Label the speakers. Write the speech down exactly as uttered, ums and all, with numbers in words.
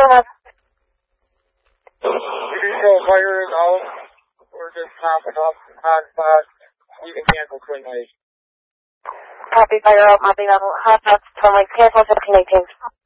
Speaker 1: ahead.
Speaker 2: If you show fire is out, we're just popping up hot spots. You can cancel twin eight.
Speaker 1: Copy, fire out, copy level, hot spots, twin eight, cancel fifteen eighteen.